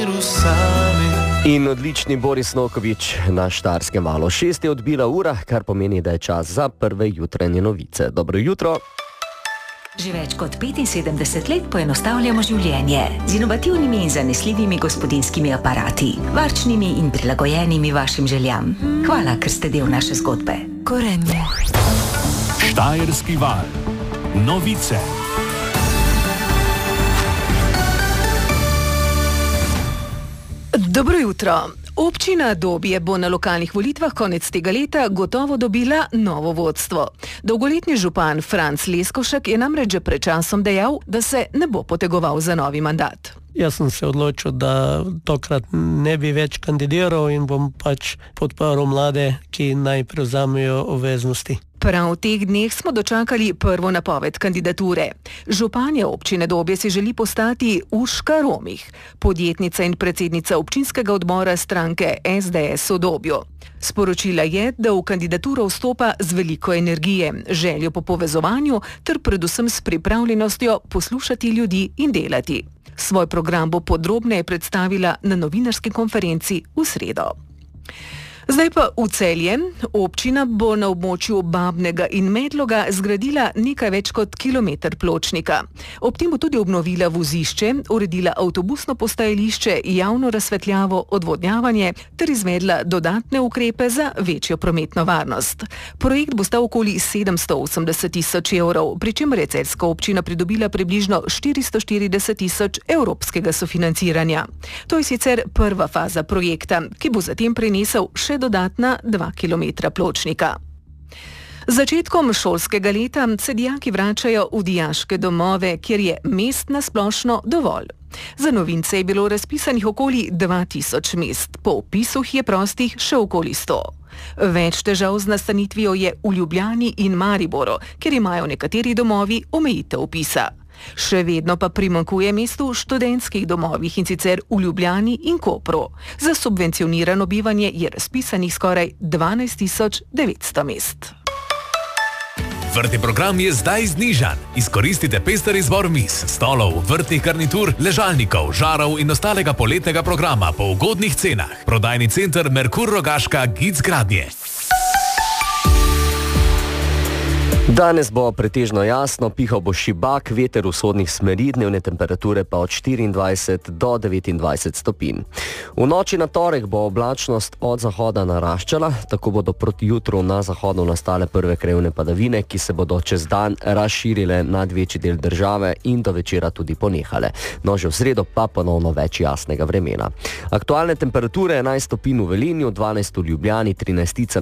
miru sami. In odlični Boris Noković na Štajerskem valu. 6 je odbila ura, kar pomeni, da je čas za prve jutranje novice. Dobro jutro. Že več kot 75 let poenostavljamo življenje z inovativnimi in zanesljivimi gospodinjskimi aparati, varčnimi in prilagojenimi vašim željam. Hvala, ker ste del naše zgodbe. Gorenje. Štajerski val. Novice. Dobro jutro. Občina Dobje bo na lokalnih volitvah konec tega leta gotovo dobila novo vodstvo. Dolgoletni župan Franc Leskošek je namreč že pred časom dejal, da se ne bo potegoval za novi mandat. Jaz sem se odločil, da tokrat ne bi več kandidiral in bom pač podprl mlade, ki naj prevzamejo obveznosti. Prav v teh dneh smo dočakali prvo napoved kandidature. Županja občine Dobje si želi postati Urška Romih, podjetnica in predsednica občinskega odbora stranke SDS v Dobju. Sporočila je, da v kandidaturo vstopa z veliko energije, željo po povezovanju ter predvsem s pripravljenostjo poslušati ljudi in delati. Svoj program bo podrobneje predstavila na novinarski konferenci v sredo. Zdaj pa v Celje. Občina bo na območju Babnega in Medloga zgradila nekaj več kot kilometer pločnika. Ob tem bo tudi obnovila vozišče, uredila avtobusno postajališče, javno razsvetljavo, odvodnjavanje ter izvedla dodatne ukrepe za večjo prometno varnost. Projekt bo stal okoli 780 tisoč evrov, pri čemer je celjska občina pridobila približno 440 tisoč evropskega sofinanciranja. To je sicer prva faza projekta, ki bo zatem prinesel še dodatna 2 kilometra pločnika. Z začetkom šolskega leta se dijaki vračajo v dijaške domove, kjer je mest na splošno dovolj. Za novince je bilo razpisanih okoli 2000 mest, po vpisuh je prostih še okoli 100. Več težav z nastanitvijo je v Ljubljani in Mariboru, kjer imajo nekateri domovi omejitev vpisa. Še vedno pa primanjkuje mestu v študentskih domovih, in sicer v Ljubljani in Kopru. Za subvencionirano bivanje je razpisanih skoraj 12.900 mest. Vrtni program je zdaj znižan. Izkoristite pester izbor miz, stolov, vrtnih garnitur, ležalnikov, žarov in ostalega poletnega programa po ugodnih cenah. Prodajni center Merkur Rogaška Gic Gradnje. Danes bo pretežno jasno, pihal bo šibak, veter vzhodnih smeri, dnevne temperature pa od 24 do 29 stopinj. V noči na torek bo oblačnost od zahoda naraščala, tako bodo proti jutru na zahodu nastale prve krajevne padavine, ki se bodo čez dan razširile nad večji del države in do večera tudi ponehale. No, že v sredo pa ponovno več jasnega vremena. Aktualne temperature 11 stopinj v Velenju, 12 v Ljubljani, 13